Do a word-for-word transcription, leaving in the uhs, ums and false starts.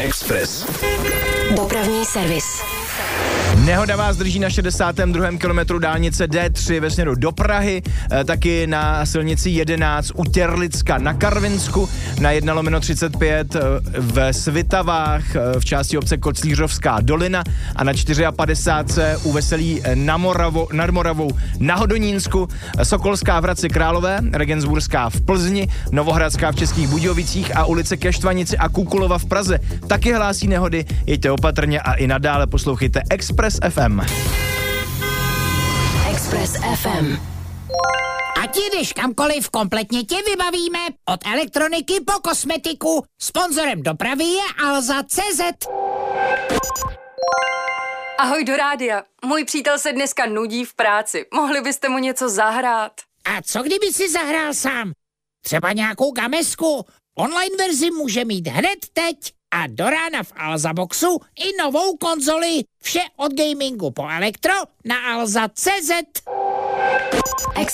Express. Dopravní servis. Nehoda vás drží na šedesátém druhém kilometru dálnice D tři ve směru do Prahy, taky na silnici jedenáct u Těrlicka na Karvinsku, na jedna lomeno třicet pět v Svitavách v části obce Koclířovská dolina a na padesát čtyři u Veselí na Moravu, nad Moravou na Hodonínsku, Sokolská v Hradci Králové, Regensburská v Plzni, Novohradská v Českých Budějovicích a ulice ke Štvanici a Kukulova v Praze taky hlásí nehody. Jeďte opatrně a i nadále poslouchejte Express F M. Express F M. Ať jdeš kamkoliv, kompletně tě vybavíme. Od elektroniky po kosmetiku. Sponzorem dopravy je Alza tečka cé zet. Ahoj do rádia. Můj přítel se dneska nudí v práci. Mohli byste mu něco zahrát? A co kdyby si zahrál sám? Třeba nějakou gamesku. Online verzi může mít hned teď. A do rána v Alza Boxu i novou konzoli. Vše od gamingu po elektro na alza tečka cé zet.